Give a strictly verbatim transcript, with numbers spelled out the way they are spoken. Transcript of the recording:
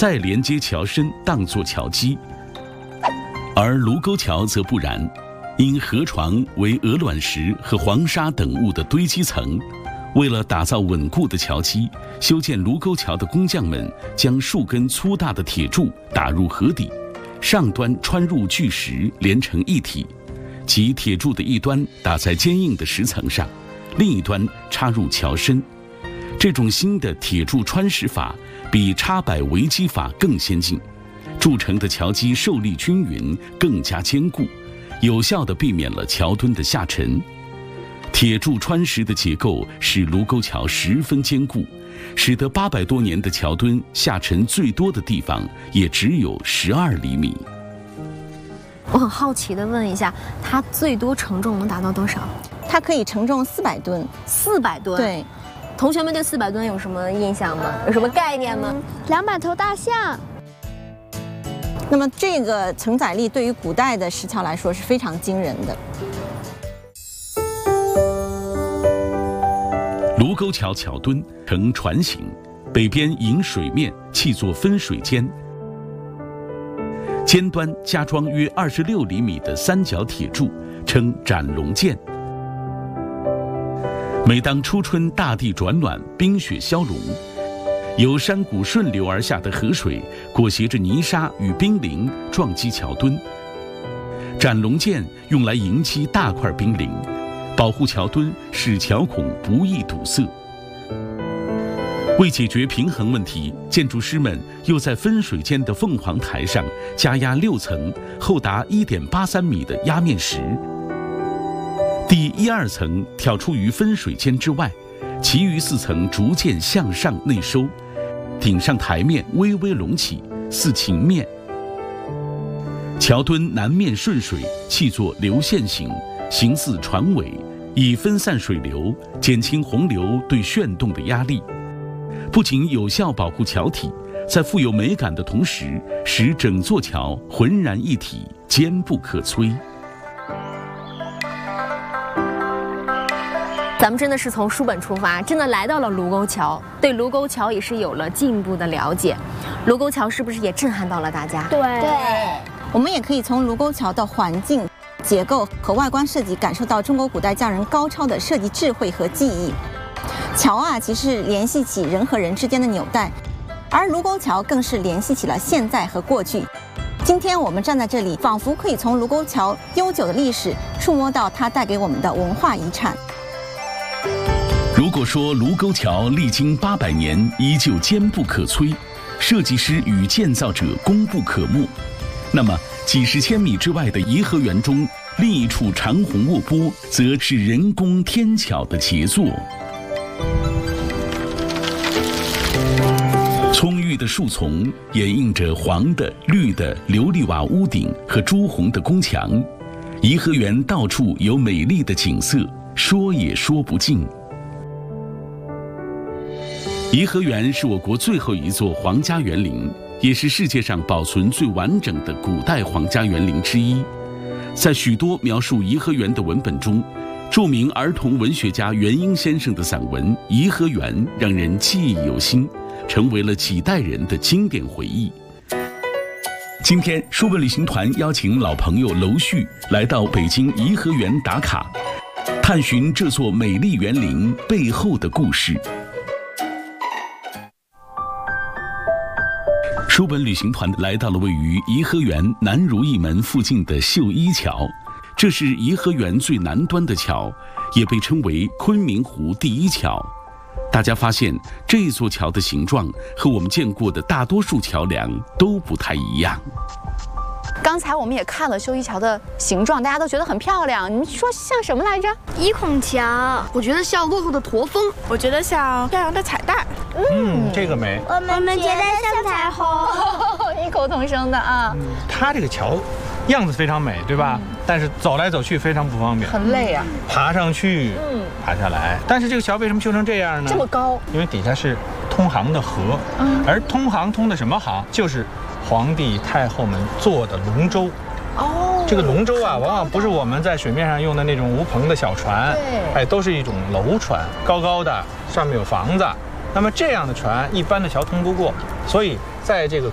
再连接桥身当作桥基。而卢沟桥则不然，因河床为鹅卵石和黄沙等物的堆积层，为了打造稳固的桥基，修建卢沟桥的工匠们将数根粗大的铁柱打入河底，上端穿入巨石连成一体，即铁柱的一端打在坚硬的石层上，另一端插入桥身。这种新的铁柱穿石法比插摆围基法更先进，铸成的桥基受力均匀，更加坚固，有效地避免了桥墩的下沉。铁柱穿石的结构使卢沟桥十分坚固，使得八百多年的桥墩下沉最多的地方也只有十二厘米。 我很好奇地问一下，它最多承重能达到多少？ 它可以承重四百吨。 四百吨？ 对。 同学们对四百吨有什么印象吗？有什么概念吗？ 两百头大象。 那么这个承载力对于古代的石桥来说是非常惊人的。 卢沟桥桥墩呈船形，北边迎水面，砌作分水尖，尖端加装约二十六厘米的三角铁柱，称斩龙剑。每当初春大地转暖，冰雪消融，由山谷顺流而下的河水裹挟着泥沙与冰凌撞击桥墩，斩龙剑用来迎击大块冰凌，保护桥墩，使桥孔不易堵塞。为解决平衡问题，建筑师们又在分水间的凤凰台上加压六层厚达 一点八三米的压面石。第一二层挑出于分水间之外，其余四层逐渐向上内收，顶上台面微微隆起，似琴面。桥墩南面顺水，砌作流线形，形似船尾，以分散水流，减轻洪流对旋动的压力。不仅有效保护桥体，在富有美感的同时，使整座桥浑然一体，坚不可摧。 咱们真的是从书本出发，真的来到了卢沟桥，对卢沟桥也是有了进一步的了解。卢沟桥是不是也震撼到了大家？ 对对， 我们也可以从卢沟桥的环境、结构和外观设计，感受到中国古代匠人高超的设计智慧和技艺。桥啊，其实是联系起人和人之间的纽带，而卢沟桥更是联系起了现在和过去。今天我们站在这里，仿佛可以从卢沟桥悠久的历史触摸到它带给我们的文化遗产。 如果说卢沟桥历经八百年依旧坚不可摧，设计师与建造者功不可没，那么几十千米之外的颐和园中另一处长虹卧波，则是人工天桥的杰作。葱郁的树丛掩映着黄的、绿的琉璃瓦屋顶和朱红的宫墙，颐和园到处有美丽的景色，说也说不尽。颐和园是我国最后一座皇家园林，也是世界上保存最完整的古代皇家园林之一。在许多描述颐和园的文本中，著名儿童文学家元英先生的散文《颐和园》让人记忆犹新，成为了几代人的经典回忆。今天，书本旅行团邀请老朋友楼旭来到北京颐和园打卡，探寻这座美丽园林背后的故事。书本旅行团来到了位于颐和园南如意门附近的秀一桥，这是颐和园最南端的桥，也被称为昆明湖第一桥。大家发现这座桥的形状和我们见过的大多数桥梁都不太一样。 刚才我们也看了秀一桥的形状，大家都觉得很漂亮。你说像什么来着？ 一孔桥， 我觉得像骆驼的驼峰， 我觉得像漂亮的彩带。 嗯，这个美。 我们觉得像彩虹。 异口同声的啊。 嗯，它这个桥样子非常美，对吧？嗯、但是走来走去非常不方便， 很累啊。 爬上去，嗯，爬下来。但是这个桥为什么修成这样呢？ 这么高， 因为底下是通航的河，嗯，而通航通的什么航？就是皇帝太后们坐的龙舟。哦，这个龙舟啊，往往不是我们在水面上用的那种无篷的小船，对，哎，都是一种楼船，高高的，上面有房子。那么这样的船，一般的桥通不过，所以在这个